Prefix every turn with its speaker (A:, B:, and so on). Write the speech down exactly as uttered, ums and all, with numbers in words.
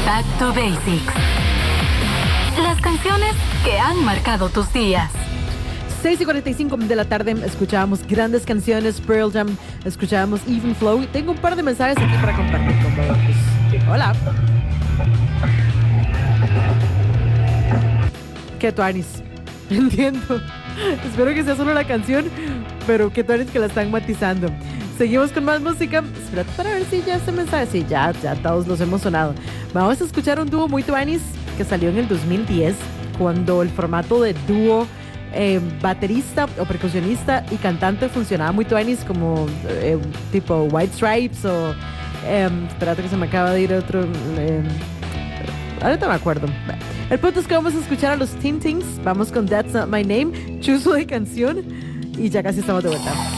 A: Back to Basics. Las canciones que han marcado tus días.
B: seis y cuarenta y cinco de la tarde escuchábamos grandes canciones, Pearl Jam, escuchábamos Even Flow. Tengo un par de mensajes aquí para compartir con vosotros. Hola. ¿Qué tuanis? Entiendo. Espero que sea solo la canción, pero qué tuanis que la están matizando. Seguimos con más música. Espérate para ver si ya este mensaje. Sí, ya, ya todos los hemos sonado. Vamos a escuchar un dúo muy tuanis que salió en el dos mil diez, cuando el formato de dúo eh, baterista o percusionista y cantante funcionaba muy tuanis, como eh, tipo White Stripes o eh, espérate que se me acaba de ir otro eh, ahorita me acuerdo. El punto es que vamos a escuchar a los Teen Tings. Vamos con That's Not My Name, chuzo de canción, y ya casi estamos de vuelta.